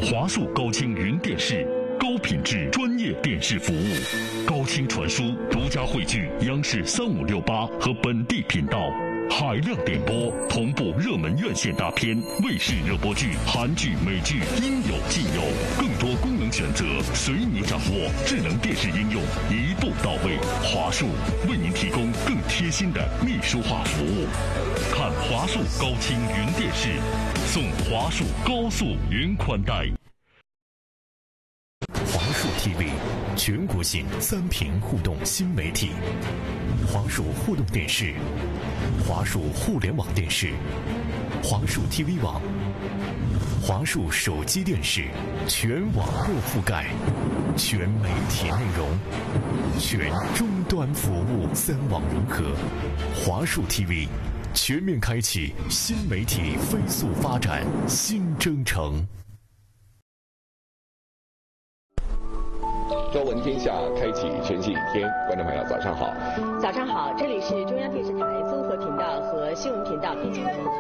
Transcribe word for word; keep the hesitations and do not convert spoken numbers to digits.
华数高清云电视，高品质专业电视服务。高清传输独家汇聚央视三五六八和本地频道，海量点播同步热门院线大片、卫视热播剧、韩剧、美剧，应有尽有。更多功能选择随你掌握，智能电视应用一步到位。华数为您提供更贴心的秘书化服务。看华数高清云电视，送华数高速云宽带。 华数 T V 全国性三屏互动新媒体，华数互动电视、华数互联网电视、华数 T V 网、华数手机电视，全网络覆盖，全媒体内容，全终端服务，三网融合。华数 T V 全面开启新媒体飞速发展新征程。 朝闻天下，开启全新一天。观众朋友，早上好！ 早上好，这里是中央电视台综合频道和新闻频道并联合